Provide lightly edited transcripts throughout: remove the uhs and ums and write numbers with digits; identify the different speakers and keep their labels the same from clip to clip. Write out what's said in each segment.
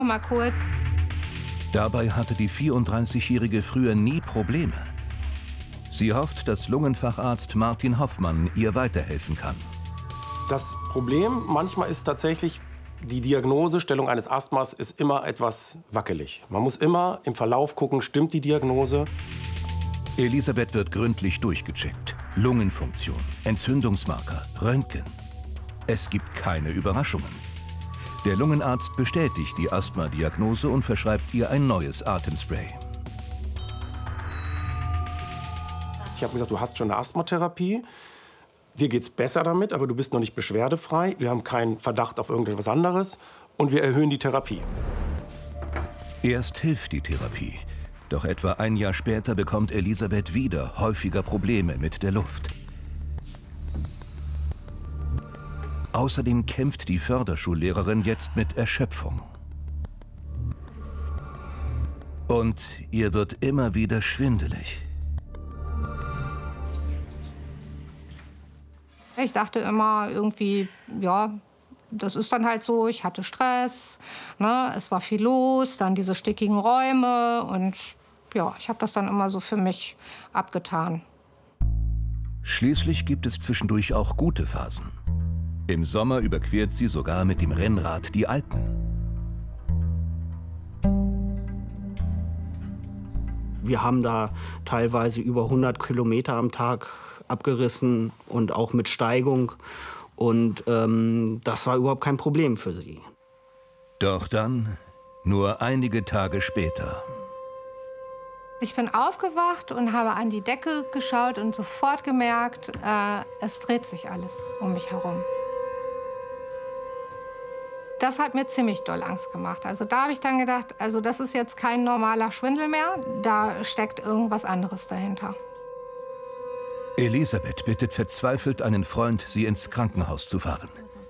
Speaker 1: Mal kurz.
Speaker 2: Dabei hatte die 34-Jährige früher nie Probleme. Sie hofft, dass Lungenfacharzt Martin Hoffmann ihr weiterhelfen kann.
Speaker 3: Das Problem manchmal ist tatsächlich, die Diagnosestellung eines Asthmas ist immer etwas wackelig. Man muss immer im Verlauf gucken, stimmt die Diagnose?
Speaker 2: Elisabeth wird gründlich durchgecheckt. Lungenfunktion, Entzündungsmarker, Röntgen. Es gibt keine Überraschungen. Der Lungenarzt bestätigt die Asthma-Diagnose und verschreibt ihr ein neues Atemspray.
Speaker 3: Ich habe gesagt, du hast schon eine Asthmatherapie. Dir geht's besser damit, aber du bist noch nicht beschwerdefrei. Wir haben keinen Verdacht auf irgendetwas anderes und wir erhöhen die Therapie.
Speaker 2: Erst hilft die Therapie. Doch etwa ein Jahr später bekommt Elisabeth wieder häufiger Probleme mit der Luft. Außerdem kämpft die Förderschullehrerin jetzt mit Erschöpfung. Und ihr wird immer wieder schwindelig.
Speaker 1: Ich dachte immer irgendwie, ja, das ist dann halt so. Ich hatte Stress, ne? Es war viel los, dann diese stickigen Räume und ja, ich habe das dann immer so für mich abgetan.
Speaker 2: Schließlich gibt es zwischendurch auch gute Phasen. Im Sommer überquert sie sogar mit dem Rennrad die Alpen.
Speaker 4: Wir haben da teilweise über 100 Kilometer am Tag abgerissen und auch mit Steigung. Und das war überhaupt kein Problem für sie.
Speaker 2: Doch dann, nur einige Tage später.
Speaker 1: Ich bin aufgewacht und habe an die Decke geschaut und sofort gemerkt, es dreht sich alles um mich herum. Das hat mir ziemlich doll Angst gemacht. Also da habe ich dann gedacht, also das ist jetzt kein normaler Schwindel mehr, da steckt irgendwas anderes dahinter.
Speaker 2: Elisabeth bittet verzweifelt einen Freund, sie ins Krankenhaus zu fahren.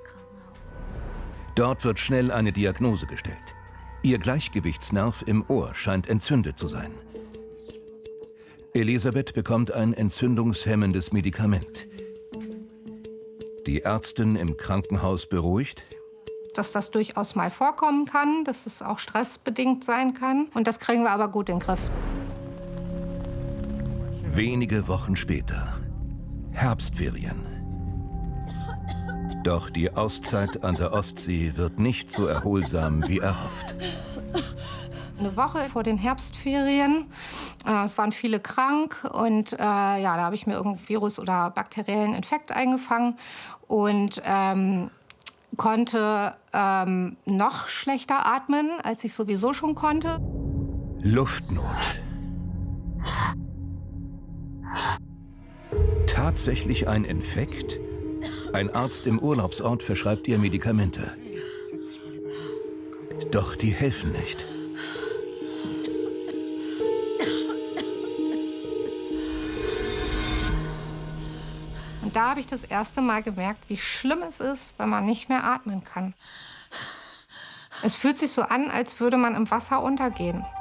Speaker 2: Dort wird schnell eine Diagnose gestellt. Ihr Gleichgewichtsnerv im Ohr scheint entzündet zu sein. Elisabeth bekommt ein entzündungshemmendes Medikament. Die Ärztin im Krankenhaus beruhigt:
Speaker 1: Dass das durchaus mal vorkommen kann, dass es auch stressbedingt sein kann. Und das kriegen wir aber gut in den Griff.
Speaker 2: Wenige Wochen später. Herbstferien. Doch die Auszeit an der Ostsee wird nicht so erholsam wie erhofft.
Speaker 1: Eine Woche vor den Herbstferien. Es waren viele krank und ja, da habe ich mir irgendeinen Virus oder bakteriellen Infekt eingefangen und konnte noch schlechter atmen, als ich sowieso schon konnte.
Speaker 2: Luftnot. Tatsächlich ein Infekt? Ein Arzt im Urlaubsort verschreibt ihr Medikamente. Doch die helfen nicht.
Speaker 1: Und da habe ich das erste Mal gemerkt, wie schlimm es ist, wenn man nicht mehr atmen kann. Es fühlt sich so an, als würde man im Wasser untergehen.